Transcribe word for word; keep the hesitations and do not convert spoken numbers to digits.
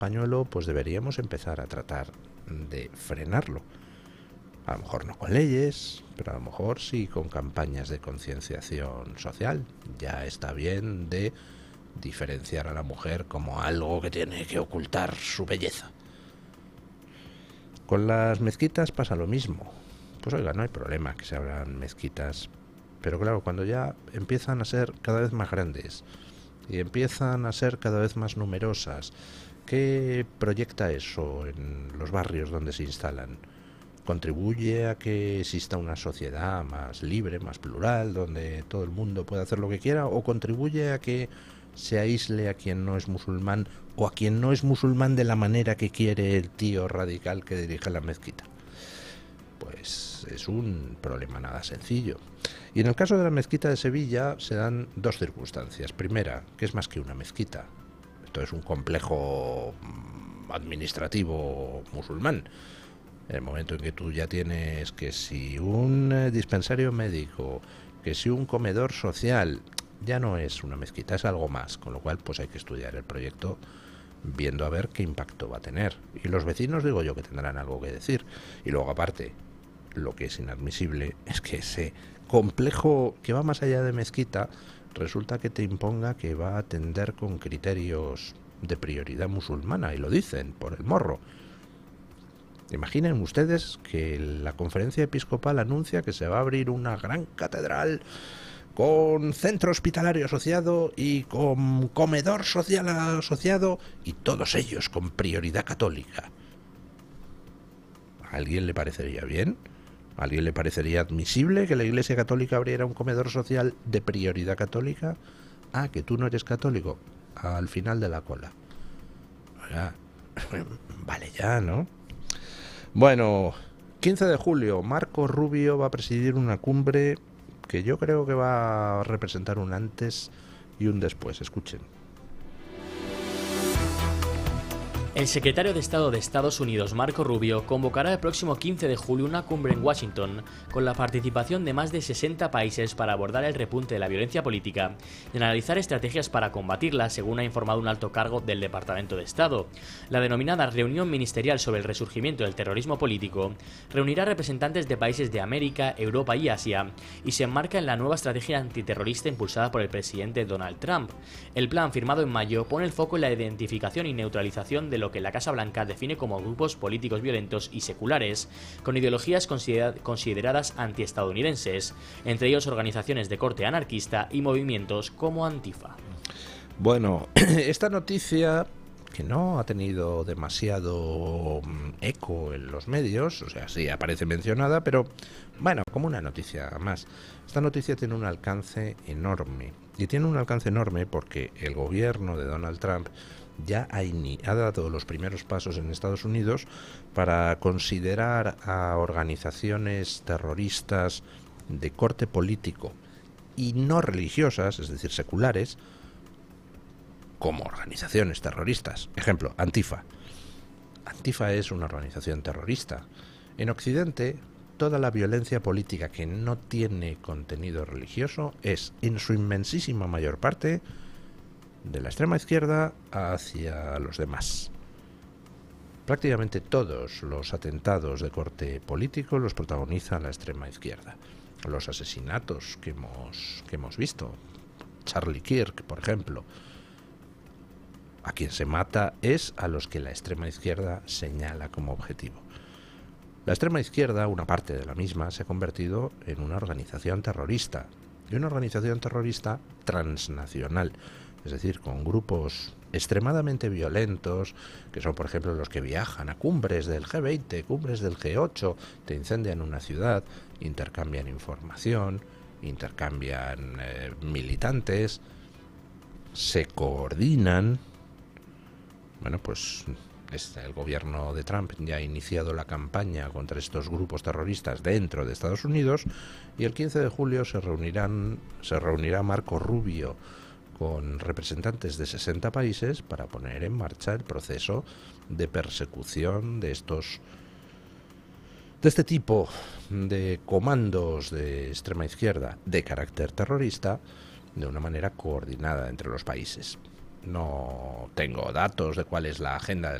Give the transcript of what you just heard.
pañuelo, pues deberíamos empezar a tratar de frenarlo. A lo mejor no con leyes, pero a lo mejor sí con campañas de concienciación social. Ya está bien de diferenciar a la mujer como algo que tiene que ocultar su belleza. Con las mezquitas pasa lo mismo. Pues oiga, no hay problema que se abran mezquitas, pero claro, cuando ya empiezan a ser cada vez más grandes y empiezan a ser cada vez más numerosas, ¿qué proyecta eso en los barrios donde se instalan? ¿Contribuye a que exista una sociedad más libre, más plural, donde todo el mundo pueda hacer lo que quiera? ¿O contribuye a que se aísle a quien no es musulmán o a quien no es musulmán de la manera que quiere el tío radical que dirige la mezquita? Pues es un problema nada sencillo. Y en el caso de la mezquita de Sevilla se dan dos circunstancias. Primera, que es más que una mezquita. Esto es un complejo administrativo musulmán. En el momento en que tú ya tienes que si un eh, dispensario médico, que si un comedor social, ya no es una mezquita, es algo más, con lo cual pues hay que estudiar el proyecto viendo a ver qué impacto va a tener. Y los vecinos, digo yo, que tendrán algo que decir. Y luego aparte, lo que es inadmisible es que ese complejo que va más allá de mezquita resulta que te imponga que va a atender con criterios de prioridad musulmana, y lo dicen por el morro. Imaginen ustedes que la conferencia episcopal anuncia que se va a abrir una gran catedral con centro hospitalario asociado y con comedor social asociado, y todos ellos con prioridad católica. ¿A alguien le parecería bien? ¿A alguien le parecería admisible que la Iglesia Católica abriera un comedor social de prioridad católica? Ah, que tú no eres católico. Al final de la cola. Oiga, vale ya, ¿no? Bueno, quince de julio, Marco Rubio va a presidir una cumbre que yo creo que va a representar un antes y un después. Escuchen. El secretario de Estado de Estados Unidos, Marco Rubio, convocará el próximo quince de julio una cumbre en Washington con la participación de más de sesenta países para abordar el repunte de la violencia política y analizar estrategias para combatirla, según ha informado un alto cargo del Departamento de Estado. La denominada Reunión Ministerial sobre el Resurgimiento del Terrorismo Político reunirá representantes de países de América, Europa y Asia y se enmarca en la nueva estrategia antiterrorista impulsada por el presidente Donald Trump. El plan, firmado en mayo, pone el foco en la identificación y neutralización de lo que la Casa Blanca define como grupos políticos violentos y seculares, con ideologías considera- consideradas antiestadounidenses, entre ellos organizaciones de corte anarquista y movimientos como Antifa. Bueno, esta noticia, que no ha tenido demasiado eco en los medios, o sea, sí aparece mencionada, pero bueno, como una noticia más. Esta noticia tiene un alcance enorme, y tiene un alcance enorme porque el gobierno de Donald Trump ya ha, ha dado los primeros pasos en Estados Unidos para considerar a organizaciones terroristas de corte político y no religiosas, es decir, seculares, como organizaciones terroristas. Ejemplo, Antifa. Antifa es una organización terrorista. En Occidente, toda la violencia política que no tiene contenido religioso es, en su inmensísima mayor parte, de la extrema izquierda hacia los demás. Prácticamente todos los atentados de corte político los protagoniza la extrema izquierda. Los asesinatos que hemos, que hemos visto, Charlie Kirk, por ejemplo, a quien se mata es a los que la extrema izquierda señala como objetivo. La extrema izquierda, una parte de la misma, se ha convertido en una organización terrorista, y una organización terrorista transnacional, es decir, con grupos extremadamente violentos, que son, por ejemplo, los que viajan a cumbres del G veinte, cumbres del G ocho, te incendian una ciudad, intercambian información, intercambian eh, militantes, se coordinan. Bueno, pues este, el gobierno de Trump ya ha iniciado la campaña contra estos grupos terroristas dentro de Estados Unidos, y el quince de julio se reunirán, se reunirá Marco Rubio con representantes de sesenta países para poner en marcha el proceso de persecución de estos de este tipo de comandos de extrema izquierda de carácter terrorista de una manera coordinada entre los países. no tengo datos de cuál es la agenda de